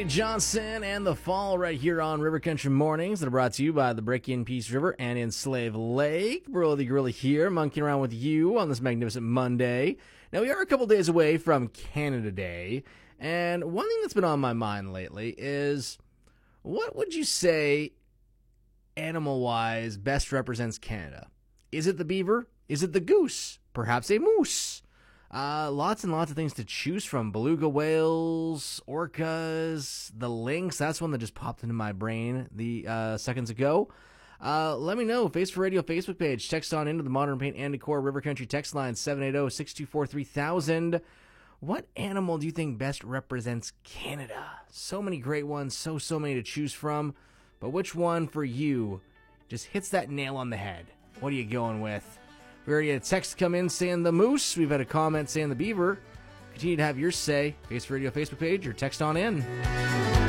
Johnson and the Fall right here on River Country Mornings that are brought to you by the Break In Peace River and in Slave Lake. Burl the Gorilla here, monkeying around with you on this magnificent Monday. Now, we are a couple days away from Canada Day, and one thing that's been on my mind lately is, what would you say, animal-wise, best represents Canada? Is it the beaver? Is it the goose? Perhaps a moose? Lots and lots of things to choose from. Beluga whales, orcas, the lynx. That's one that just popped into my brain seconds ago. Let me know. Face for Radio Facebook page. Text on into the Modern Paint and Decor River Country text line 780-624-3000. What animal do you think best represents Canada? So many great ones. So many to choose from. But which one for you just hits that nail on the head? What are you going with? We already had a text come in saying the moose. We've had a comment saying the beaver. Continue to have your say. Face for Radio Facebook page or text on in.